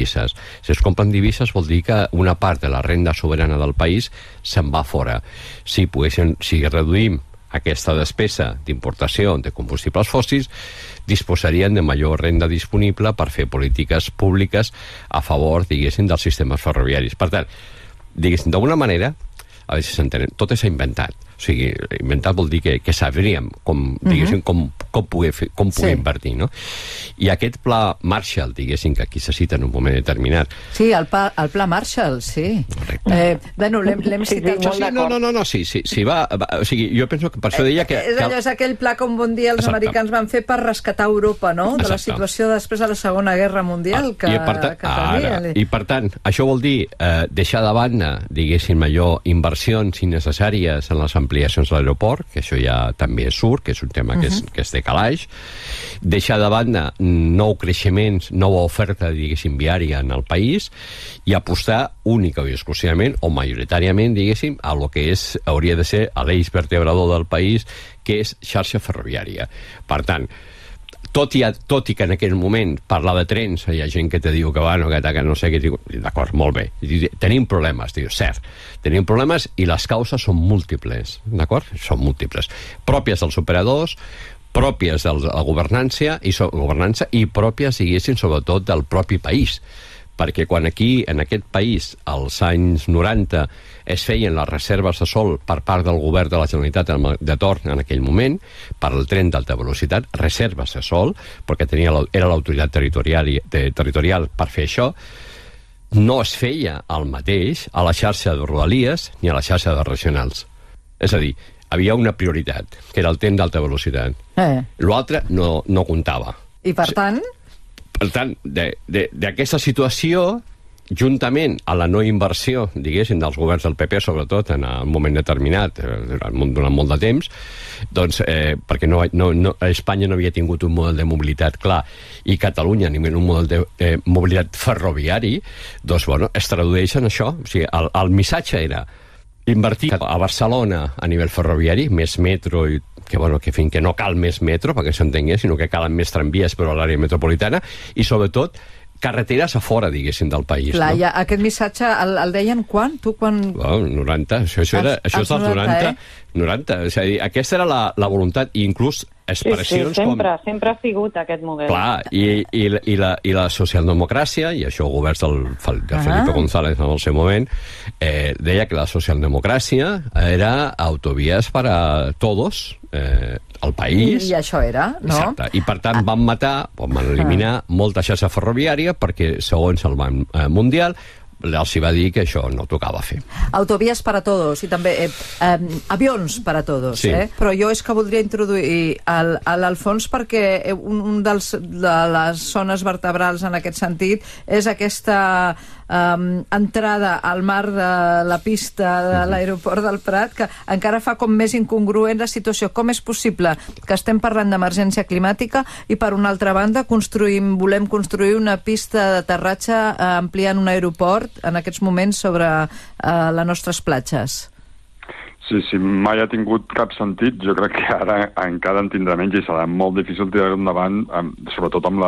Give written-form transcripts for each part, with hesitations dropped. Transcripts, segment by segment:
divises. Si es compren divises vol dir que una part de la renda soberana del país se'n va fora. Si reduïm aquesta despesa d'importació de combustibles fòssils, disposarien de major renda disponible per fer polítiques públiques a favor, diguéssim, dels sistemes ferroviaris. Per tant, diguéssim, d'alguna manera, a veure si s'entenen, tot és inventat. O sigui, inventat vol dir que sabríem com, diguéssim, com poder invertir, no? I aquest pla Marshall, diguéssim, que aquí se cita en un moment determinat. Sí, el pla Marshall, sí. Bueno, l'hem citat molt d'acord. Sí, va, o sigui, jo penso que per això deia que... És aquell pla que un bon dia els americans van fer per rescatar Europa, no?, de la situació després de la Segona Guerra Mundial que tenia. I per tant, això vol dir deixar de banda, diguéssim, allò, inversions innecessàries en les ampliacions de l'aeroport, que això ja també surt, que és un tema que és de calaix, deixar de banda nou creixements, nova oferta, diguéssim, viària en el país, i apostar única i exclusivament, o majoritàriament, diguéssim, a lo que hauria de ser l'eix vertebrador del país, que és xarxa ferroviària. Per tant, tot i que en aquell moment parlar de trens, hi ha gent que te diu que no sé què, d'acord, molt bé, tenim problemes, cert, tenim problemes i les causes són múltiples, d'acord? Són múltiples, pròpies dels operadors, pròpies de la governança i pròpies, diguéssim, sobretot del propi país. Perquè quan aquí, en aquest país, als anys 90, es feien les reserves de sol per part del govern de la Generalitat de torn en aquell moment, per al tren d'alta velocitat, reserves de sol, perquè era l'autoritat territorial per fer això, no es feia el mateix a la xarxa de rodalies ni a la xarxa de regionals. És a dir, havia una prioritat, que era el tren d'alta velocitat. L'altre no comptava. I per tant... Per tant, d'aquesta situació, juntament a la no inversió, diguéssim, dels governs del PP, sobretot en un moment determinat, durant molt de temps, doncs, perquè Espanya no havia tingut un model de mobilitat clar, i Catalunya ni un model de mobilitat ferroviari, doncs, bueno, es tradueix en això. O sigui, el missatge era invertir a Barcelona a nivell ferroviari, més metro, i que no cal més metro, perquè s'entengui, sinó que calen més tramvies per a l'àrea metropolitana, i sobretot carreteres a fora, diguéssim, del país. Clar, ja, aquest missatge el deien quan? Tu quan... 90, això és dels 90. 90, és a dir, aquesta era la voluntat, i inclús expressions com... Sí, sempre ha sigut aquest model. Clar, i la socialdemocràcia, i això governs del Felipe González en el seu moment, deia que la socialdemocràcia era autovies per a tots, al país. I això era, no? Exacte. I per tant van eliminar molta xarxa ferroviària perquè, segons el Banc Mundial, els va dir que això no tocava fer. Autovies per a todos i també avions per a todos, sí. Però jo és que voldria introduir l'Alfons perquè un de les zones vertebrals en aquest sentit és aquesta entrada al mar de la pista de l'aeroport del Prat, que encara fa com més incongruent la situació. Com és possible que estem parlant d'emergència climàtica i, per una altra banda, volem construir una pista d'aterratge ampliant un aeroport en aquests moments sobre les nostres platges? Sí, mai ha tingut cap sentit. Jo crec que ara encara en tindrà menys i serà molt difícil tirar endavant, sobretot amb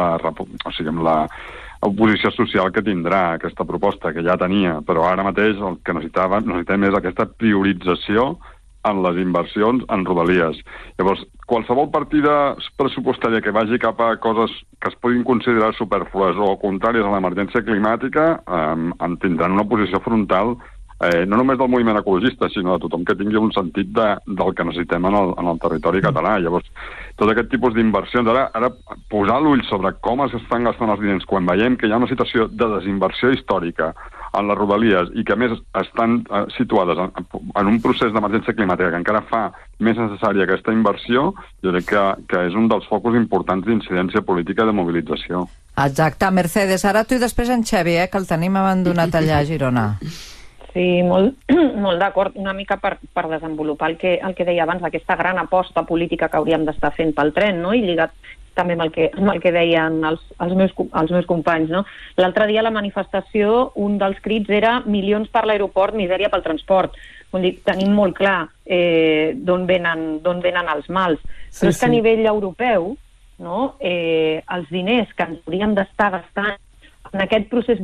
la oposició social que tindrà aquesta proposta, que ja tenia, però ara mateix el que necessitem és aquesta priorització en les inversions en rodalies. Llavors, qualsevol partida pressupostària que vagi cap a coses que es puguin considerar superflues o contràries a l'emergència climàtica en tindran una posició frontal no només del moviment ecologista, sinó de tothom que tingui un sentit del que necessitem en el territori català. Llavors, tot aquest tipus d'inversions, ara posar l'ull sobre com es estan gastant els diners quan veiem que hi ha una situació de desinversió històrica en les rodalies i que, a més, estan situades en un procés d'emergència climàtica que encara fa més necessària aquesta inversió, jo crec que és un dels focus importants d'incidència política de mobilització. Exacte. Mercedes, ara tu i després en Xevi, que el tenim abandonat allà a Girona. Sí, molt d'acord, una mica per desenvolupar el que deia abans, aquesta gran aposta política que hauríem d'estar fent pel tren, no? I lligat també amb el que deien els meus companys, no? L'altre dia a la manifestació un dels crits era milions per l'aeroport, misèria pel transport. Vull dir, tenim molt clar d'on venen els mals. Però és que a nivell europeu, no? Els diners que ens hauríem d'estar gastant en aquest procés